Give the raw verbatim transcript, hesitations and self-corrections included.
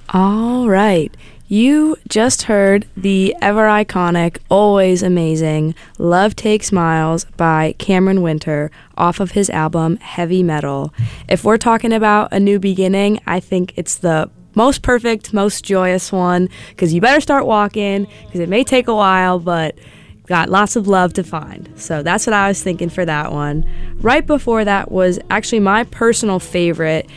All right. You just heard the ever iconic, always amazing Love Takes Miles by Cameron Winter off of his album Heavy Metal. If we're talking about a new beginning, I think it's the most perfect, most joyous one, because you better start walking, because it may take a while, but got lots of love to find. So that's what I was thinking for that one. Right before that was actually my personal favorite.